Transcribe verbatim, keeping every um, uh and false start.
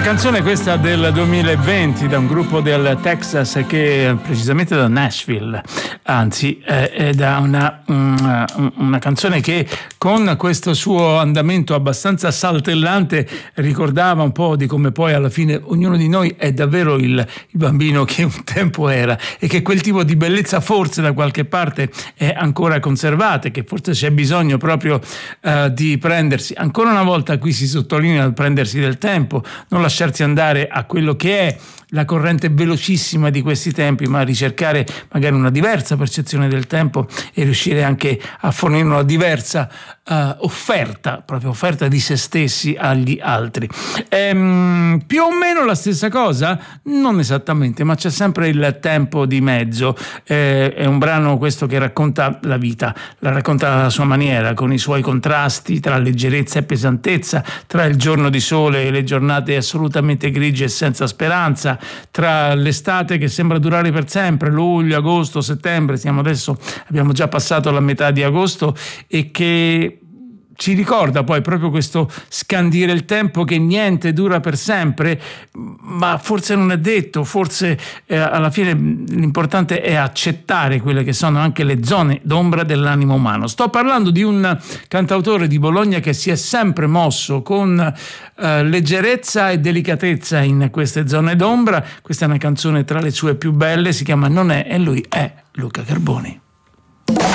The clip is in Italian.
canzone questa del duemilaventi da un gruppo del Texas, che precisamente da Nashville, anzi è da una, una, una canzone che con questo suo andamento abbastanza saltellante ricordava un po' di come poi alla fine ognuno di noi è davvero il, il bambino che un tempo era, e che quel tipo di bellezza forse da qualche parte è ancora conservata, che forse c'è bisogno proprio uh, di prendersi ancora una volta, qui si sottolinea, prendersi del tempo, non lasciarsi andare a quello che è la corrente velocissima di questi tempi, ma ricercare magari una diversa percezione del tempo e riuscire anche a fornire una diversa uh, offerta, proprio offerta di se stessi agli altri. Ehm, più o meno la stessa cosa? Non esattamente, ma c'è sempre il tempo di mezzo. Eh, è un brano questo che racconta la vita, la racconta alla sua maniera, con i suoi contrasti tra leggerezza e pesantezza, tra il giorno di sole e le giornate assolutamente grigie e senza speranza, tra l'estate che sembra durare per sempre, luglio, agosto, settembre, siamo adesso, abbiamo già passato la metà di agosto, e che ci ricorda poi proprio questo scandire il tempo, che niente dura per sempre, ma forse non è detto, forse eh, alla fine l'importante è accettare quelle che sono anche le zone d'ombra dell'animo umano. Sto parlando di un cantautore di Bologna che si è sempre mosso con eh, leggerezza e delicatezza in queste zone d'ombra. Questa è una canzone tra le sue più belle, si chiama Non è, e lui è Luca Carboni.